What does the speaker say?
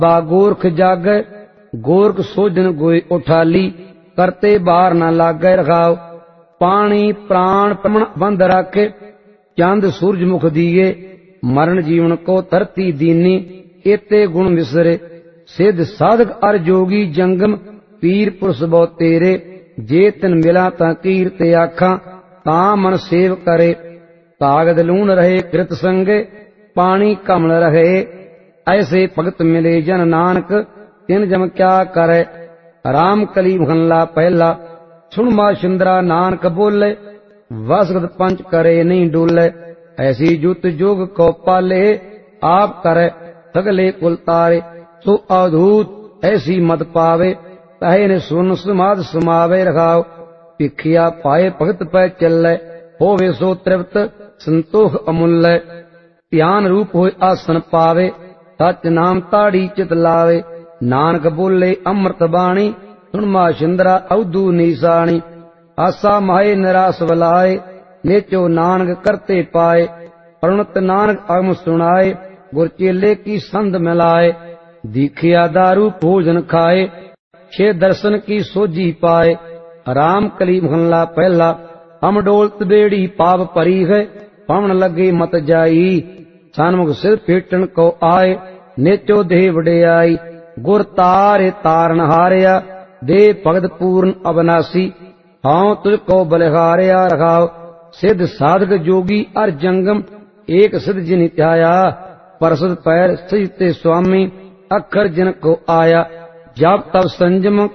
बा गोरख जागै, गोरख सोजन गोय उठाली, करते बार न लागै रखाव। पानी प्राण प्रमण बंद राखे, चंद सूरज मुख दिए, मरण जीवन को धरती दीनी, एते गुण विसरे। सिद्ध साधक अर जोगी जंगम, पीर पुरुष बहु तेरे, जे तिन मिला ता कीरते आखा, तां मन सेव करे। कागद लून रहे कृत संगे, पानी कमल रहे, ऐसे भगत मिले जन नानक, तिन जम क्या करे। राम कली महला पहला, सुन मा शिंदरा नानक बोले, वसगत पंच करे नहीं डोले। ऐसी जुत जोग को पाले, आप करे सगले कुल तारे। सो अवधूत ऐसी मत पावे, कहे ने सुन समाध समावे रखाव। भिखिया पाए भगत पै चले, होवे सो तृप्त संतोष अमूल्य। ध्यान रूप होए आसन पावे, सच नाम ताड़ी चित लावे। नानक बोले अमृत बाणी, सुन मा शिंदरा अवधू निशानी। आसा माहे निराश बलाए, नेचो नानक करते पाए। अरुणत नानक अगम सुनाए, गुर चेले की संध मिलाए। दीखिया दारू भोजन खाए, छे दर्शन की सोजी पाए। राम कली महला पहला, हम डोलत बेड़ी पाप परी है, पवन लगे मत जाई। सन्मुख सिर फेटन को आए, नेचो देह वडियाई। गुर तारे तारन हारिया, दे भगत पूर्ण अविनाशी। हाँ तुझको बलिहारिया रखाव। सिद्ध साधक जोगी अर जंगम, एक सिद्ध जिन ध्याया। परसद पैर सजते स्वामी, अखर जिन को आया। जब तब संजम